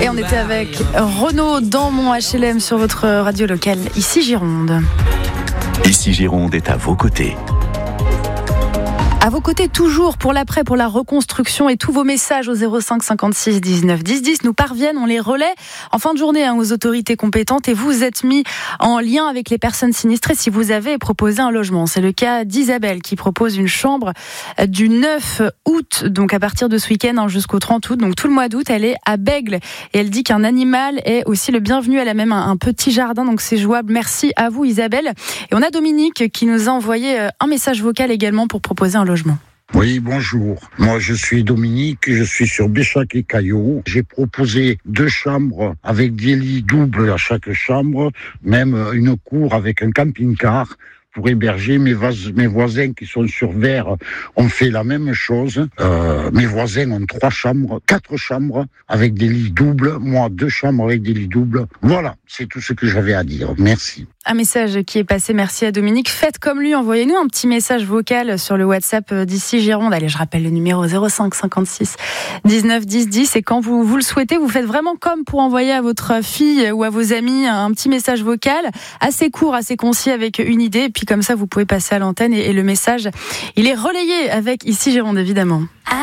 Et on était avec Renaud dans mon HLM sur votre radio locale, ici Gironde. Ici Gironde est à vos côtés. À vos côtés toujours pour l'après, pour la reconstruction, et tous vos messages au 05 56 19 10 10 nous parviennent, on les relaie en fin de journée aux autorités compétentes, et vous êtes mis en lien avec les personnes sinistrées si vous avez proposé un logement. C'est le cas d'Isabelle qui propose une chambre du 9 août, donc à partir de ce week-end jusqu'au 30 août, donc tout le mois d'août. Elle est à Bègle et elle dit qu'un animal est aussi le bienvenu. Elle a même un petit jardin, donc c'est jouable. Merci à vous Isabelle. Et on a Dominique qui nous a envoyé un message vocal également pour proposer un logement. Oui, bonjour. Moi, je suis Dominique, je suis sur Béchac et Caillot. J'ai proposé 2 chambres avec des lits doubles à chaque chambre, même une cour avec un camping-car pour héberger mes voisins qui sont sur Vert. On fait la même chose. Mes voisins ont 4 chambres avec des lits doubles. Moi, 2 chambres avec des lits doubles. Voilà, c'est tout ce que j'avais à dire. Merci. Un message qui est passé, merci à Dominique. Faites comme lui, envoyez-nous un petit message vocal sur le WhatsApp d'ici Gironde. Allez, je rappelle le numéro 05 56 19 10 10. Et quand vous le souhaitez, vous faites vraiment comme pour envoyer à votre fille ou à vos amis un petit message vocal, assez court, assez concis, avec une idée. Et puis comme ça, vous pouvez passer à l'antenne et le message, il est relayé avec ici Gironde, évidemment.